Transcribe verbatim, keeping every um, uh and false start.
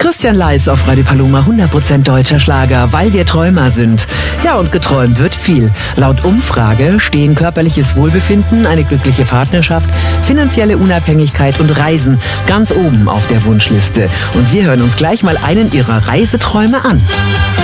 Christian Leis auf Radio Paloma, hundert Prozent deutscher Schlager, weil wir Träumer sind. Ja, und geträumt wird viel. Laut Umfrage stehen körperliches Wohlbefinden, eine glückliche Partnerschaft, finanzielle Unabhängigkeit und Reisen ganz oben auf der Wunschliste. Und wir hören uns gleich mal einen ihrer Reiseträume an.